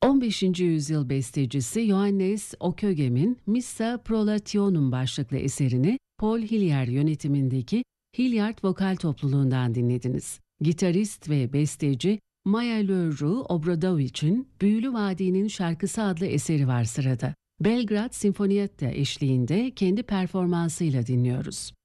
15. yüzyıl bestecisi Johannes Ockegheim'in Missa Prolationum başlıklı eserini Paul Hillier yönetimindeki Hilliard Vokal Topluluğundan dinlediniz. Gitarist ve besteci Maya Leroux Obradoviç'in Büyülü Vadi'nin Şarkısı adlı eseri var sırada. Belgrad Sinfonietta eşliğinde kendi performansıyla dinliyoruz.